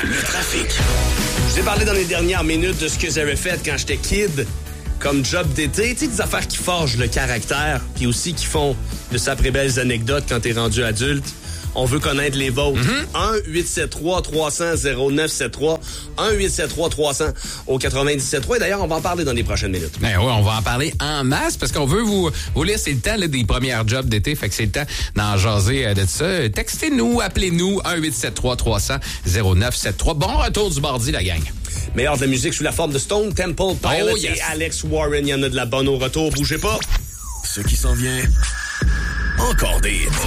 Le trafic. Je vous ai parlé dans les dernières minutes de ce que j'avais fait quand j'étais kid comme job d'été. Tu sais, des affaires qui forgent le caractère, puis aussi qui font de sacrées belles anecdotes quand t'es rendu adulte. On veut connaître les vôtres. 1-873-300-0973. 1-873-300 au 97.3. Et d'ailleurs, on va en parler dans les prochaines minutes. Ben oui, on va en parler en masse parce qu'on veut vous lire. C'est le temps là, des premières jobs d'été. Fait que c'est le temps d'en jaser de ça. Textez-nous, appelez-nous. 1-873-300-0973. Bon retour du mardi, la gang. Meilleur de la musique sous la forme de Stone Temple Pilots et Alex Warren. Il y en a de la bonne au retour. Bougez pas. Ce qui s'en vient, encore des hits.